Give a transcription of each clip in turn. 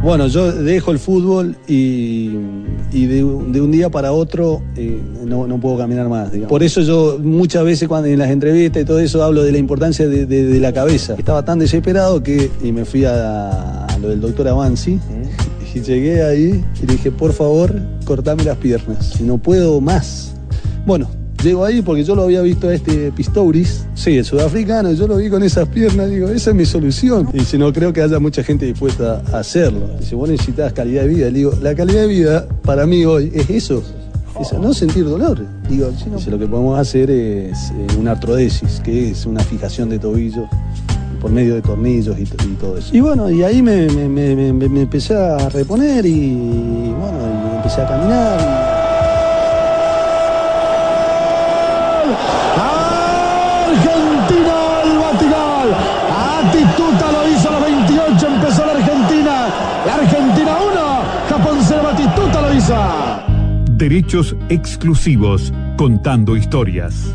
Bueno, yo dejo el fútbol y de un día para otro no puedo caminar más, digamos. Por eso yo muchas veces cuando en las entrevistas y todo eso hablo de la importancia de la cabeza. Estaba tan desesperado y me fui a lo del doctor Avanzi y llegué ahí y le dije, por favor, cortame las piernas, no puedo más. Bueno, llego ahí porque yo lo había visto a Pistorius, sí, el sudafricano, yo lo vi con esas piernas, digo, esa es mi solución. Y dice, no creo que haya mucha gente dispuesta a hacerlo. Dice, vos necesitas calidad de vida. Le digo, la calidad de vida para mí hoy es eso, es no sentir dolor. Digo, dice, lo que podemos hacer es una artrodesis, que es una fijación de tobillos por medio de tornillos y todo eso. Y bueno, y ahí me empecé a reponer y bueno, y empecé a caminar. Argentina al batigol. Batistuta lo hizo a los 28, empezó la Argentina. La Argentina 1, Japón 0, Batistuta lo hizo. Derechos exclusivos, contando historias.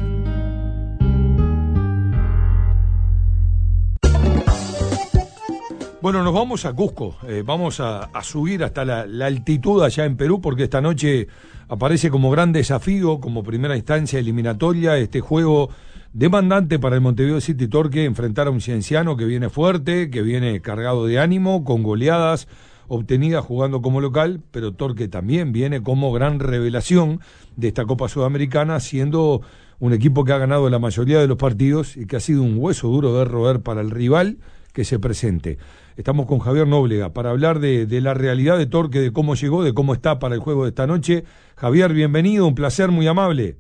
Bueno, nos vamos a Cusco, vamos a subir hasta la altitud allá en Perú, porque esta noche aparece como gran desafío, como primera instancia eliminatoria, este juego demandante para el Montevideo City Torque, enfrentar a un Cienciano que viene fuerte, que viene cargado de ánimo, con goleadas obtenidas jugando como local, pero Torque también viene como gran revelación de esta Copa Sudamericana, siendo un equipo que ha ganado la mayoría de los partidos y que ha sido un hueso duro de roer para el rival que se presente. Estamos con Javier Nóblega para hablar de la realidad de Torque, de cómo llegó, de cómo está para el juego de esta noche. Javier, bienvenido, un placer, muy amable.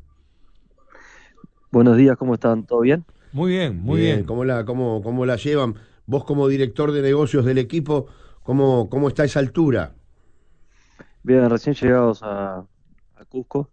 Buenos días, ¿cómo están? ¿Todo bien? Muy bien, muy bien. ¿Cómo la llevan? Vos como director de negocios del equipo, ¿cómo está esa altura? Bien, recién llegados a Cusco.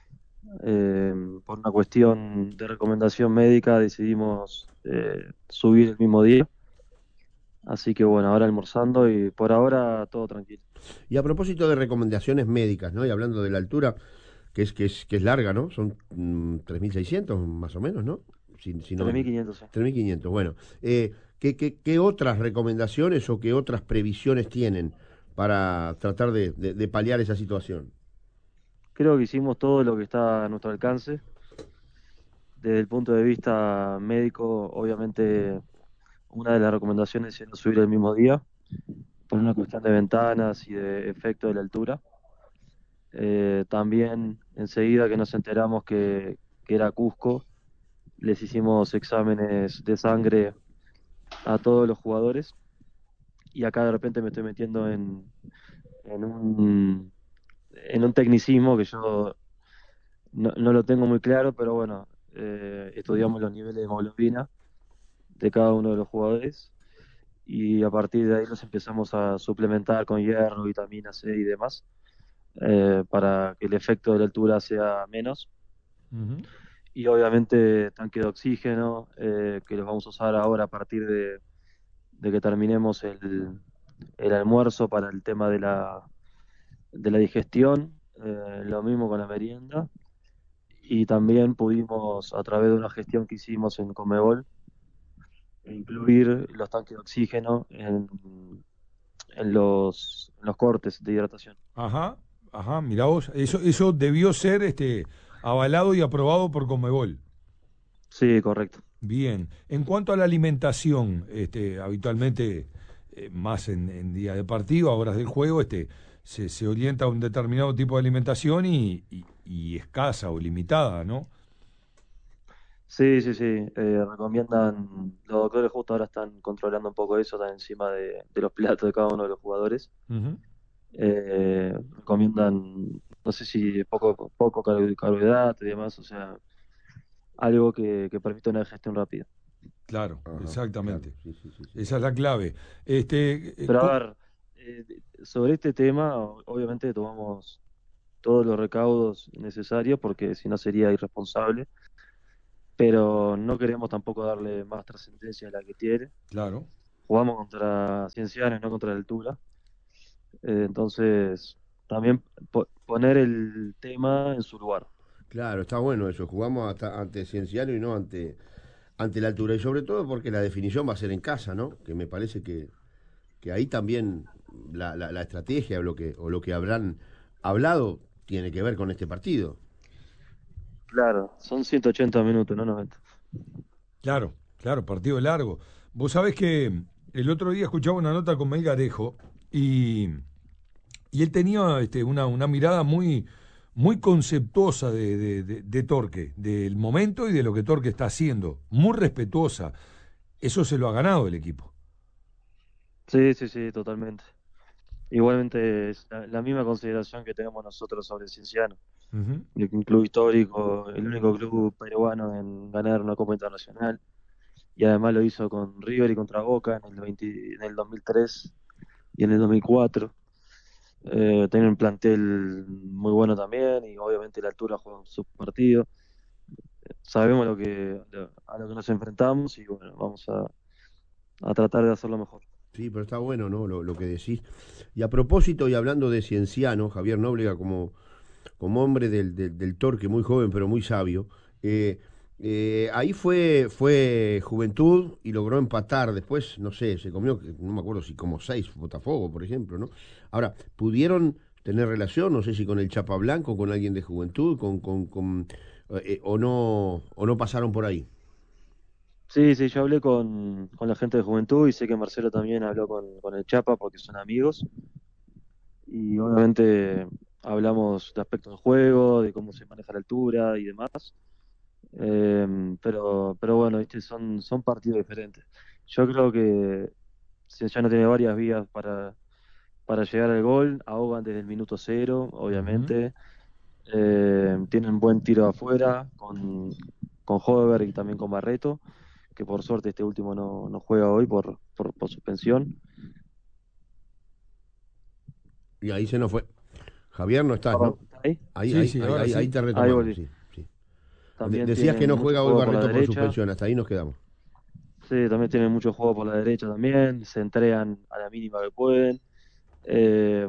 Por una cuestión de recomendación médica decidimos subir el mismo día. Así que bueno, ahora almorzando y por ahora todo tranquilo. Y a propósito de recomendaciones médicas, ¿no? Y hablando de la altura, que es larga, ¿no? Son 3.600 más o menos, ¿no? Si no, 3.500, sí. 3.500, bueno. ¿Qué otras recomendaciones o qué otras previsiones tienen para tratar de paliar esa situación? Creo que hicimos todo lo que está a nuestro alcance. Desde el punto de vista médico, obviamente, una de las recomendaciones es no subir el mismo día, por una cuestión de ventanas y de efecto de la altura. También, enseguida que nos enteramos que era Cusco, les hicimos exámenes de sangre a todos los jugadores. Y acá de repente me estoy metiendo en un tecnicismo que yo no lo tengo muy claro, pero bueno, estudiamos los niveles de hemoglobina de cada uno de los jugadores y a partir de ahí los empezamos a suplementar con hierro, vitamina C y demás, para que el efecto de la altura sea menos. Uh-huh. Y obviamente tanque de oxígeno, que los vamos a usar ahora a partir de que terminemos el almuerzo para el tema de la digestión, lo mismo con la merienda. Y también pudimos, a través de una gestión que hicimos en Conmebol, incluir los tanques de oxígeno en los cortes de hidratación. Ajá, mirá vos, eso debió ser avalado y aprobado por Conmebol. Sí, correcto. Bien, en cuanto a la alimentación, habitualmente, más en día de partido, a horas del juego, se orienta a un determinado tipo de alimentación y escasa o limitada, ¿no? Sí. Recomiendan, los doctores justo ahora están controlando un poco eso, están encima de los platos de cada uno de los jugadores. Uh-huh. Recomiendan, no sé si poco carbohidrato y demás, o sea, algo que permita una digestión rápida. Claro, Ajá, exactamente. claro, sí. Esa es la clave. Pero a ver, sobre este tema, obviamente tomamos todos los recaudos necesarios porque si no sería irresponsable, pero no queremos tampoco darle más trascendencia a la que tiene. Claro. Jugamos contra Ciencianos, no contra la altura. Entonces, también poner el tema en su lugar. Claro, está bueno eso. Jugamos ante Cienciano y no ante la altura. Y sobre todo porque la definición va a ser en casa, ¿no? Que me parece que ahí también la estrategia o lo que habrán hablado tiene que ver con este partido. Claro, son 180 minutos, no 90. Claro, claro, partido largo. Vos sabés que el otro día escuchaba una nota con Melgarejo y él tenía una mirada muy conceptuosa de Torque, del momento y de lo que Torque está haciendo, muy respetuosa. Eso se lo ha ganado el equipo. Sí, sí, sí, totalmente. Igualmente es la misma consideración que tenemos nosotros sobre Cienciano. Ujú. Un club histórico, el único club peruano en ganar una Copa Internacional. Y además lo hizo con River y contra Boca en el 2003 y en el 2004. Tiene un plantel muy bueno también y obviamente la altura juega su partido. Sabemos a lo que nos enfrentamos y bueno, vamos a tratar de hacerlo mejor. Sí, pero está bueno, ¿no? Lo que decís. Y a propósito, y hablando de Cienciano, Javier Nóbrega como hombre del Torque, muy joven pero muy sabio, ahí fue Juventud y logró empatar. Después, no sé, se comió, no me acuerdo si como 6 Botafogo, por ejemplo, ¿no? Ahora, ¿pudieron tener relación, no sé si con el Chapa Blanco, con alguien de Juventud, o no pasaron por ahí? Sí, sí, yo hablé con la gente de Juventud y sé que Marcelo también habló con el Chapa porque son amigos y obviamente hablamos de aspectos del juego, de cómo se maneja la altura y demás. Pero bueno, ¿viste? Son partidos diferentes. Yo creo que Cienciano tiene varias vías para llegar al gol, ahogan desde el minuto cero, Ujú. obviamente. Tienen buen tiro afuera con Hover y también con Barreto, que por suerte este último no juega hoy por suspensión. Y ahí se nos fue. Javier, no estás, Perdón, ¿no? ¿está ahí? Sí, sí, ahora Ahí sí. te Ahí retomamos, volví. sí, sí. También Decías que tienen no mucho juega hoy juego por la Barreto por derecha. suspensión, hasta ahí nos quedamos. Sí, también tienen mucho juego por la derecha también. Se entregan a la mínima que pueden. Eh,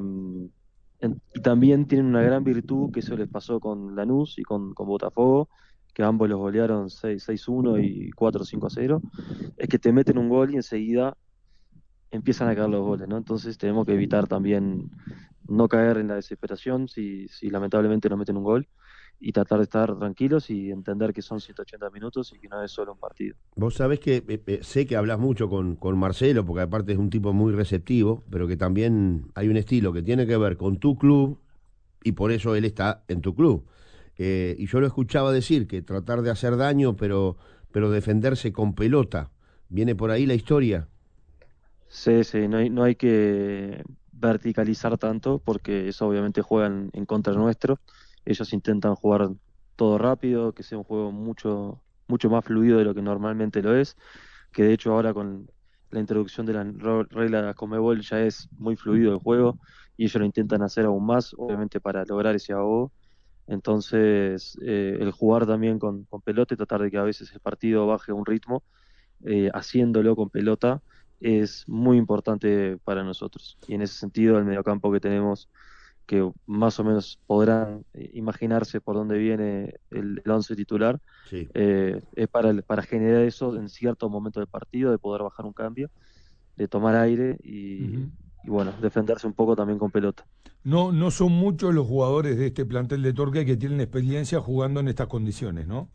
y también tienen una gran virtud, que eso les pasó con Lanús y con Botafogo, que ambos los golearon 6-1 y 4-5-0, es que te meten un gol y enseguida empiezan a caer los goles, ¿no? Entonces tenemos que evitar también no caer en la desesperación si lamentablemente nos meten un gol y tratar de estar tranquilos y entender que son 180 minutos y que no es solo un partido. Vos sabés que sé que hablas mucho con Marcelo, porque aparte es un tipo muy receptivo, pero que también hay un estilo que tiene que ver con tu club y por eso él está en tu club. Y yo lo escuchaba decir que tratar de hacer daño, pero defenderse con pelota. ¿Viene por ahí la historia? Sí, sí, no hay que verticalizar tanto porque eso obviamente juega en contra nuestro. Ellos intentan jugar todo rápido, que sea un juego mucho más fluido de lo que normalmente lo es, que de hecho ahora con la introducción de la regla de la Conmebol ya es muy fluido el juego y ellos lo intentan hacer aún más, obviamente para lograr ese ahogo. Entonces, el jugar también con pelota y tratar de que a veces el partido baje un ritmo haciéndolo con pelota es muy importante para nosotros. Y en ese sentido, el mediocampo que tenemos, que más o menos podrán imaginarse por dónde viene el once titular, Sí. es para generar eso en cierto momento del partido, de poder bajar un cambio, de tomar aire Ujú. y bueno, defenderse un poco también con pelota. No, no son muchos los jugadores de este plantel de Torque que tienen experiencia jugando en estas condiciones, ¿no?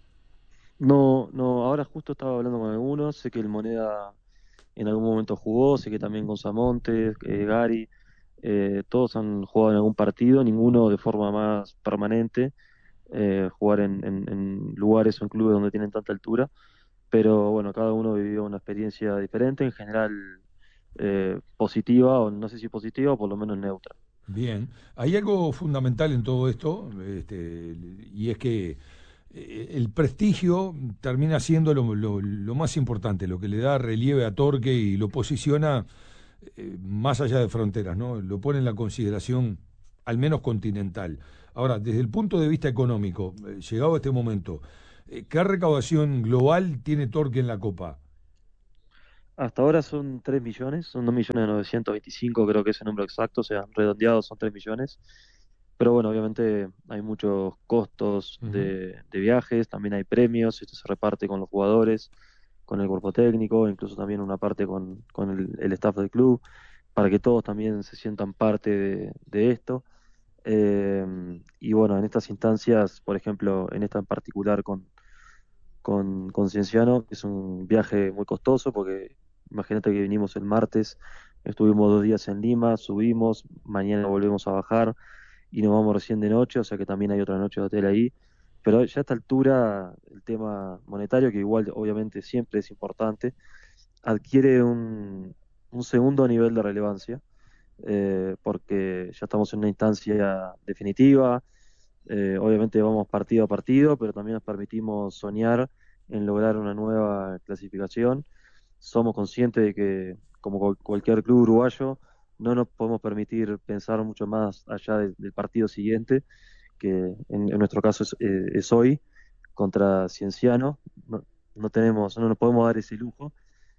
No, no, ahora justo estaba hablando con algunos, sé que el Moneda en algún momento jugó, sé que también con Samontes, Gary, todos han jugado en algún partido, ninguno de forma más permanente, jugar en lugares o en clubes donde tienen tanta altura, pero bueno, cada uno vivió una experiencia diferente, en general positiva, o no sé si positiva, o por lo menos neutra. Bien. Hay algo fundamental en todo esto, y es que el prestigio termina siendo lo más importante, lo que le da relieve a Torque y lo posiciona más allá de fronteras, ¿no? Lo pone en la consideración al menos continental. Ahora, desde el punto de vista económico, llegado a este momento, ¿qué recaudación global tiene Torque en la Copa? Hasta ahora son 3 millones, son 2.925.000 creo que es el número exacto, o sea, redondeados son 3 millones. Pero bueno, obviamente hay muchos costos Ujú. de viajes, también hay premios, esto se reparte con los jugadores, con el cuerpo técnico, incluso también una parte con el staff del club. para que todos también se sientan parte de esto. Y bueno, en estas instancias, por ejemplo, en esta en particular con Cienciano, es un viaje muy costoso porque imagínate que vinimos el martes, estuvimos 2 días en Lima, subimos, mañana volvemos a bajar y nos vamos recién de noche, o sea que también hay otra noche de hotel ahí. Pero ya a esta altura el tema monetario, que igual obviamente siempre es importante, adquiere un segundo nivel de relevancia, porque ya estamos en una instancia definitiva. Obviamente vamos partido a partido, pero también nos permitimos soñar en lograr una nueva clasificación. Somos conscientes de que, como cualquier club uruguayo, no nos podemos permitir pensar mucho más allá del partido siguiente, que en nuestro caso es hoy contra Cienciano. No nos podemos dar ese lujo,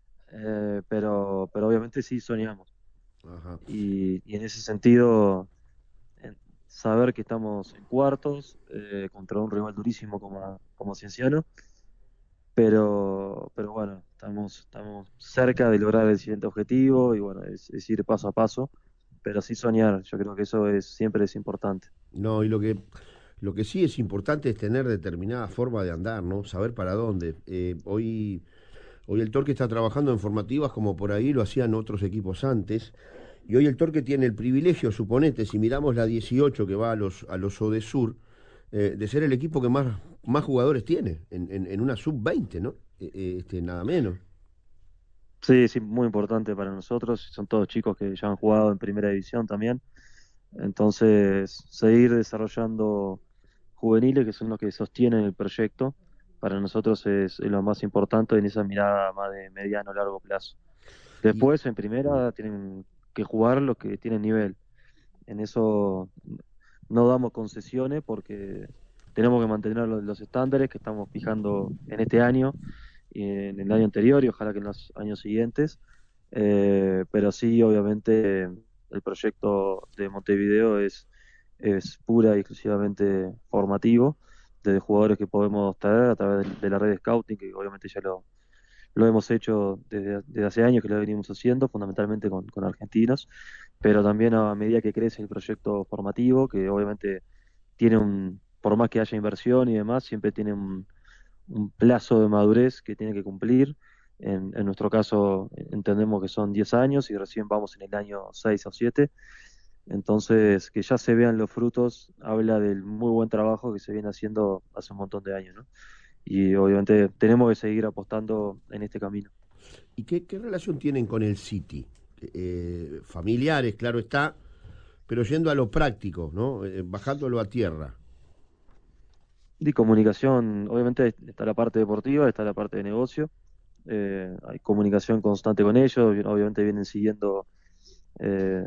pero obviamente sí soñamos. Ajá. Y en ese sentido, saber que estamos en cuartos, contra un rival durísimo como Cienciano, pero bueno, estamos cerca de lograr el siguiente objetivo y bueno, es ir paso a paso, pero sí soñar. Yo creo que eso siempre es importante. No, y lo que sí es importante es tener determinada forma de andar, ¿no? Saber para dónde. Hoy el Torque está trabajando en formativas como por ahí lo hacían otros equipos antes. Y hoy el Torque tiene el privilegio, suponete, si miramos la 18 que va a los Odesur, de ser el equipo que más jugadores tiene en una sub-20, ¿no? Nada menos. Sí, sí, muy importante para nosotros. Son todos chicos que ya han jugado en primera división también. Entonces, seguir desarrollando juveniles, que son los que sostienen el proyecto, para nosotros es lo más importante en esa mirada más de mediano largo plazo. Y, Después, en primera, tienen que jugar los que tienen nivel. En eso no damos concesiones porque tenemos que mantener los estándares que estamos fijando en este año y en el año anterior y ojalá que en los años siguientes. Pero sí, obviamente, el proyecto de Montevideo es pura y exclusivamente formativo, de jugadores que podemos traer a través de la red de scouting, que obviamente ya lo hemos hecho desde hace años que lo venimos haciendo, fundamentalmente con argentinos, pero también a medida que crece el proyecto formativo, que obviamente tiene por más que haya inversión y demás, siempre tiene un plazo de madurez que tiene que cumplir. En nuestro caso entendemos que son 10 años y recién vamos en el año 6 o 7. Entonces, que ya se vean los frutos habla del muy buen trabajo que se viene haciendo hace un montón de años, ¿no? Y obviamente tenemos que seguir apostando en este camino. ¿Y qué relación tienen con el City? Familiares, claro está, pero yendo a lo práctico, ¿no? Bajándolo a tierra. De comunicación, obviamente está la parte deportiva, está la parte de negocio. Hay comunicación constante con ellos, obviamente vienen siguiendo, eh,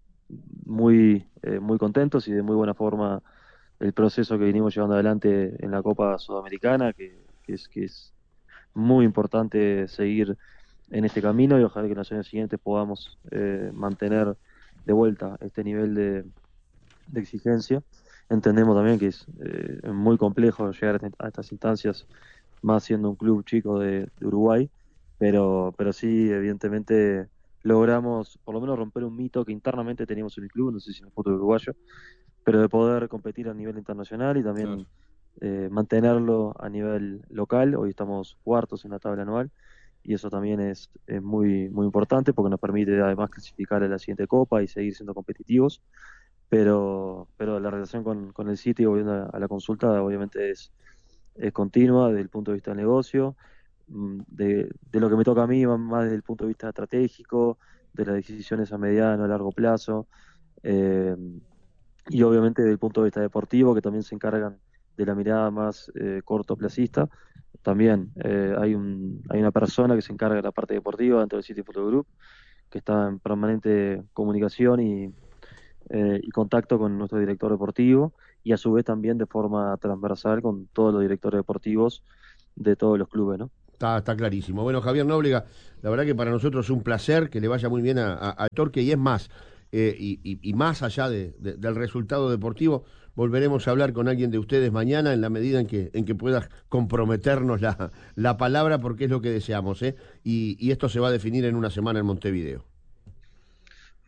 muy contentos y de muy buena forma el proceso que vinimos llevando adelante en la Copa Sudamericana, que es muy importante seguir en este camino y ojalá que en los años siguientes podamos mantener de vuelta este nivel de exigencia. Entendemos también que es muy complejo llegar a estas instancias, más siendo un club chico de Uruguay, pero sí, evidentemente logramos por lo menos romper un mito que internamente teníamos en el club, no sé si en el fútbol uruguayo, pero de poder competir a nivel internacional y también mantenerlo a nivel local. Hoy estamos cuartos en la tabla anual y eso también es muy, muy importante porque nos permite además clasificar a la siguiente copa y seguir siendo competitivos. Pero la relación con el sitio, volviendo a la consulta, obviamente es continua desde el punto de vista del negocio, de lo que me toca a mí, más desde el punto de vista estratégico, de las decisiones a mediano, a largo plazo, eh, y obviamente desde el punto de vista deportivo, que también se encargan de la mirada más cortoplacista. También hay una persona que se encarga de la parte deportiva dentro del City Football Group, que está en permanente comunicación y contacto con nuestro director deportivo y a su vez también de forma transversal con todos los directores deportivos de todos los clubes, ¿no? Está clarísimo. Bueno, Javier Nóbrega, la verdad que para nosotros es un placer que le vaya muy bien al Torque y es más, y más allá del resultado deportivo, volveremos a hablar con alguien de ustedes mañana en la medida en que pueda comprometernos la palabra porque es lo que deseamos, ¿eh? Y esto se va a definir en una semana en Montevideo.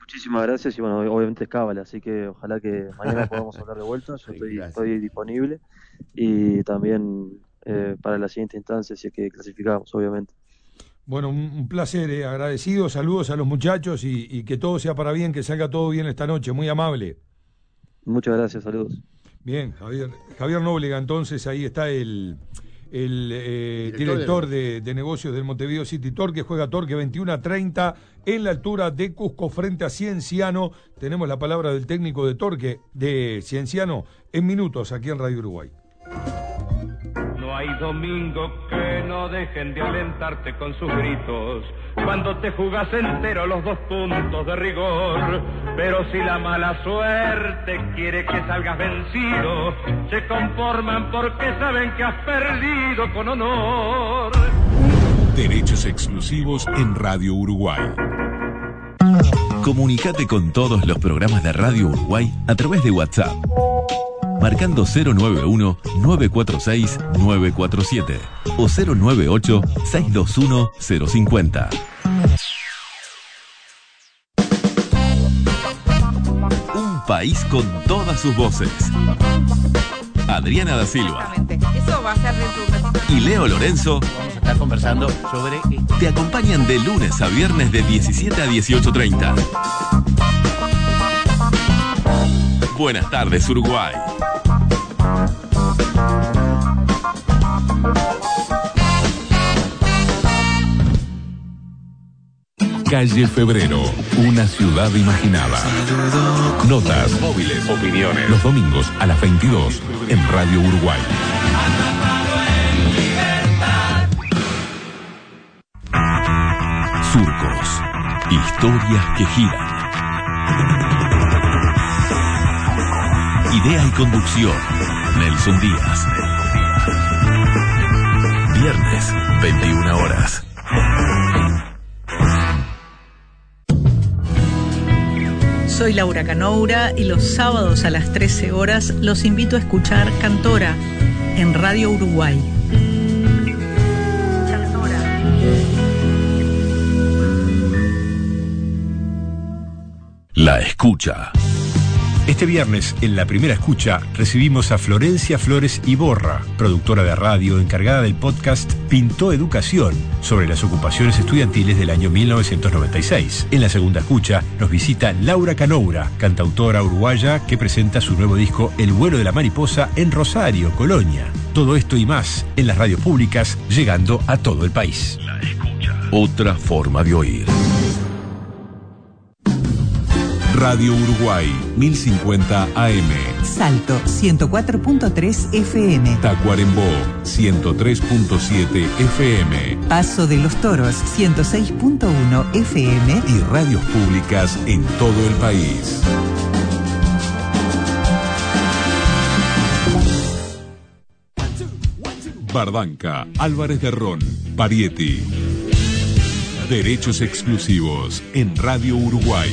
Muchísimas gracias y bueno, obviamente es cábala, así que ojalá que mañana podamos hablar de vuelta. Yo estoy disponible y también para la siguiente instancia, si es que clasificamos, obviamente. Bueno, un placer, agradecido, saludos a los muchachos y que todo sea para bien, que salga todo bien esta noche, muy amable. Muchas gracias, saludos. Bien, Javier Nóblega, entonces ahí está el director de negocios del Montevideo City Torque, juega Torque 21:30 en la altura de Cusco frente a Cienciano. Tenemos la palabra del técnico de Torque, de Cienciano, en minutos aquí en Radio Uruguay. No hay domingo que no dejen de alentarte con sus gritos, cuando te jugás entero los 2 puntos de rigor. Pero si la mala suerte quiere que salgas vencido, se conforman porque saben que has perdido con honor. Derechos exclusivos en Radio Uruguay. Comunicate con todos los programas de Radio Uruguay a través de WhatsApp, marcando 091-946-947 o 098-621-050. Un país con todas sus voces. Adriana da Silva. Eso va a ser dentro de un ratito. Y Leo Lorenzo vamos a estar conversando sobre... te acompañan de lunes a viernes de 17 a 18:30. Buenas tardes, Uruguay. Calle Febrero, una ciudad imaginada. Notas, móviles, opiniones. Los domingos a las 22 en Radio Uruguay. Surcos, historias que giran. Idea y conducción, Nelson Díaz. Viernes, 21 horas. Soy Laura Canoura y los sábados a las 13 horas los invito a escuchar Cantora en Radio Uruguay. Cantora. La escucha. Este viernes, en la primera escucha, recibimos a Florencia Flores Iborra, productora de radio encargada del podcast Pintó Educación, sobre las ocupaciones estudiantiles del año 1996. En la segunda escucha, nos visita Laura Canoura, cantautora uruguaya que presenta su nuevo disco El vuelo de la mariposa en Rosario, Colonia. Todo esto y más en las radios públicas, llegando a todo el país. La escucha. Otra forma de oír. Radio Uruguay, 1050 AM. Salto, 104.3 FM. Tacuarembó, 103.7 FM. Paso de los Toros, 106.1 FM. Y radios públicas en todo el país. Bardanca, Álvarez de Ron, Parietti. Derechos exclusivos en Radio Uruguay.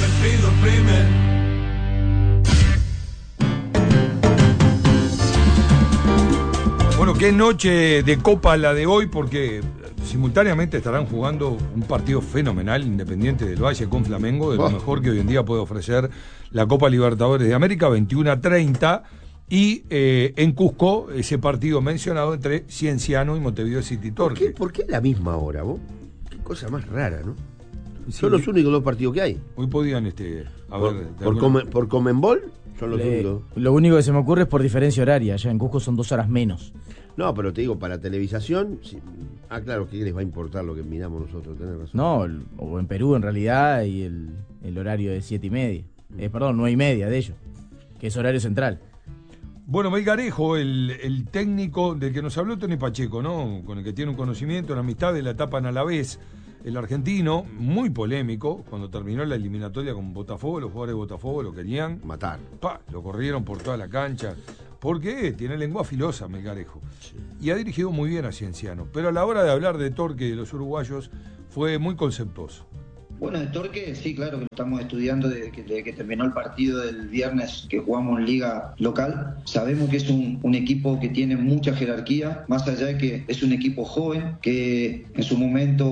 Bueno, qué noche de Copa la de hoy, porque simultáneamente estarán jugando un partido fenomenal, Independiente del Valle con Flamengo, de lo mejor que hoy en día puede ofrecer la Copa Libertadores de América, 21:30. Y en Cusco, ese partido mencionado entre Cienciano y Montevideo City Torque. ¿Por qué la misma hora, vos? Qué cosa más rara, ¿no? Sí, son los únicos 2 partidos que hay. Hoy podían, por Conmebol, son los únicos. Lo único que se me ocurre es por diferencia horaria. Ya en Cusco son 2 horas menos. No, pero te digo, para televisación... Sí. Ah, claro, que les va a importar lo que miramos nosotros, tenés razón. No, o en Perú en realidad, y el horario de 7:30. Perdón, 9:30 de ellos, que es horario central. Bueno, Melgarejo, el técnico del que nos habló Tony Pacheco, ¿no? Con el que tiene un conocimiento, una amistad de la etapa en Alavés, el argentino, muy polémico, cuando terminó la eliminatoria con Botafogo, los jugadores de Botafogo lo querían matar. Lo corrieron por toda la cancha. Porque tiene lengua filosa Melgarejo. Sí. Y ha dirigido muy bien a Cienciano. Pero a la hora de hablar de Torque y de los uruguayos, fue muy conceptuoso. Bueno, de Torque, sí, claro que lo estamos estudiando desde que terminó el partido del viernes que jugamos en liga local. Sabemos que es un equipo que tiene mucha jerarquía, más allá de que es un equipo joven, que en su momento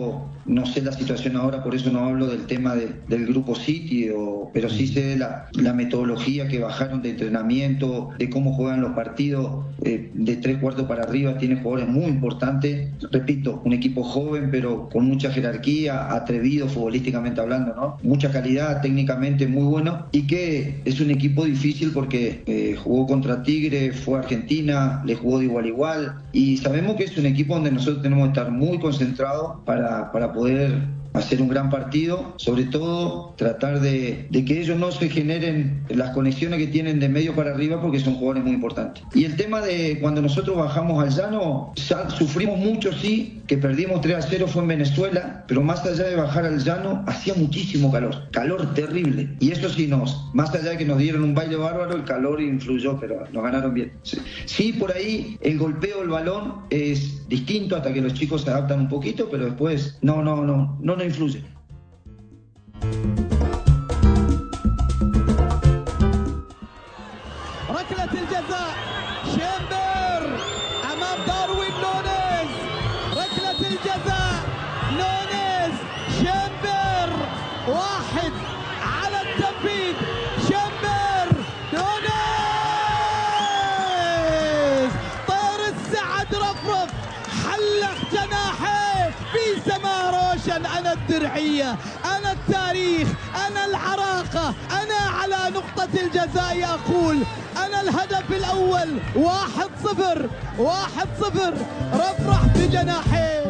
no sé la situación ahora, por eso no hablo del tema del grupo City, pero sí sé de la metodología que bajaron de entrenamiento, de cómo juegan los partidos, de 3/4 para arriba, tiene jugadores muy importantes, repito, un equipo joven pero con mucha jerarquía, atrevido futbolísticamente hablando, ¿no? Mucha calidad, técnicamente muy bueno, y que es un equipo difícil porque jugó contra Tigre, fue a Argentina, le jugó de igual a igual, y sabemos que es un equipo donde nosotros tenemos que estar muy concentrados para poder hacer un gran partido, sobre todo tratar de que ellos no se generen las conexiones que tienen de medio para arriba, porque son jugadores muy importantes. Y el tema de cuando nosotros bajamos al llano, sufrimos mucho, sí, que perdimos 3-0 fue en Venezuela, pero más allá de bajar al llano, hacía muchísimo calor terrible, y eso sí, más allá de que nos dieron un baile bárbaro, el calor influyó, pero nos ganaron bien. Sí, por ahí el golpeo del balón es distinto hasta que los chicos se adaptan un poquito, pero después no influye. ركلة الجزاء شامبر أمام داروين نونيز. ركلة الجزاء نونيز شامبر 1 على التنفيذ. شامبر نونيز طير السعد رفرف حلق جناحيه في سماء روشن. أنا الدرعية، أنا التاريخ، أنا العراقة، أنا على نقطة الجزاء أقول أنا الهدف الأول. 1-0 رفرح بجناحيه.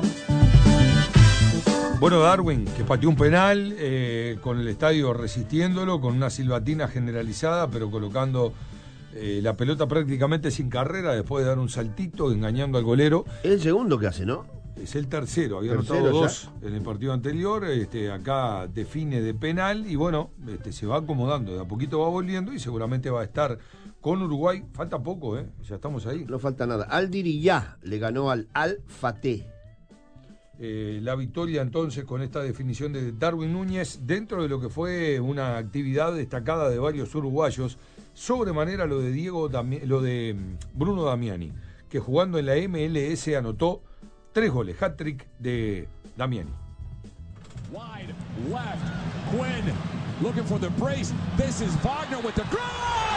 Bueno, Darwin, que pateó un penal con el estadio resistiéndolo, con una silbatina generalizada, pero colocando la pelota prácticamente sin carrera, después de dar un saltito, engañando al golero. Es el segundo que hace, ¿no? Es el tercero, había anotado 2 en el partido anterior, acá define de penal y bueno, se va acomodando, de a poquito va volviendo y seguramente va a estar con Uruguay. Falta poco, ya estamos ahí. No falta nada. Al Diriyah le ganó al Al-Fateh. La victoria entonces con esta definición de Darwin Núñez dentro de lo que fue una actividad destacada de varios uruguayos, sobremanera lo de Bruno Damiani, que jugando en la MLS anotó 3 goles, hat-trick de Damiani. Wide left, Quinn looking for the brace. This is Wagner with the goal!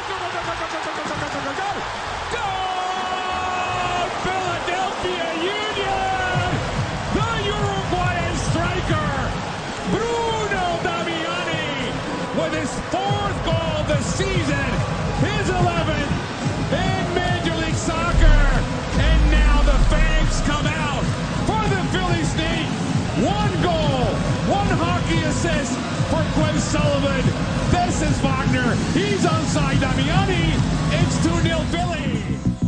Philadelphia Union! The Uruguayan striker, Bruno Damiani, with his 4th goal this season, his 11th in Major League Soccer, and now the fans come out for the Philly Snake. 1 goal, 1 hockey assist for Quinn Sullivan. This is Wagner. He's onside Damiani. It's 2-0 Philly.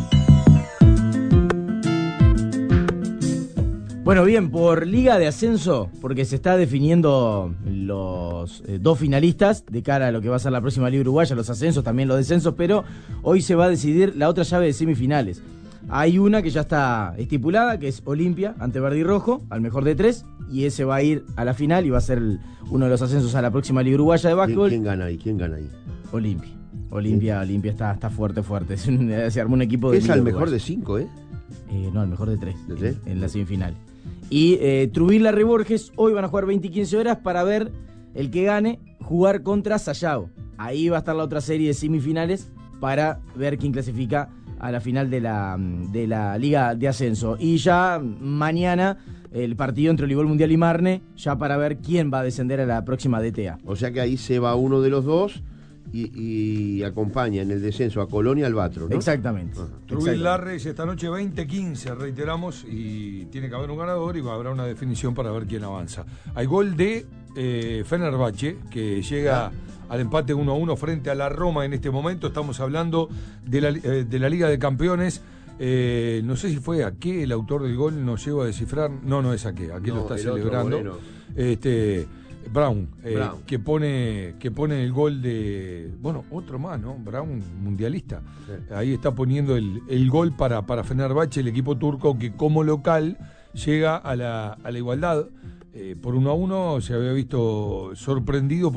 Bueno, bien, por Liga de Ascenso, porque se está definiendo los 2 finalistas de cara a lo que va a ser la próxima Liga Uruguaya, los ascensos, también los descensos, pero hoy se va a decidir la otra llave de semifinales. Hay una que ya está estipulada, que es Olimpia ante Verde y Rojo, al mejor de 3, y ese va a ir a la final y va a ser uno de los ascensos a la próxima Liga Uruguaya de básquetbol. ¿Quién gana ahí? Olimpia. Olimpia está fuerte. Se armó un equipo de... ¿Es al mejor de 5, No, al mejor de 3. En la semifinal. Y Trubín Larry Borges hoy van a jugar 20 y 15 horas para ver el que gane jugar contra Sayago. Ahí va a estar la otra serie de semifinales para ver quién clasifica a la final de la Liga de Ascenso. Y ya mañana el partido entre Olivol Mundial y Marne, ya para ver quién va a descender a la próxima DTA. O sea que ahí se va uno de los dos y acompaña en el descenso a Colón y Albatros, ¿no? Exactamente. Trubín Larres esta noche 20-15, reiteramos, y tiene que haber un ganador y habrá una definición para ver quién avanza. Hay gol de Fenerbahce, que llega al empate 1-1 frente a la Roma en este momento. Estamos hablando de la Liga de Campeones. No sé si fue Ake el autor del gol, no llego a descifrar. No es Ake lo está celebrando. Brown, que pone el gol de... Bueno, otro más, ¿no? Brown, mundialista. Sí. Ahí está poniendo el gol para Fenerbahce, el equipo turco, que como local llega a la igualdad. Por 1-1 se había visto sorprendido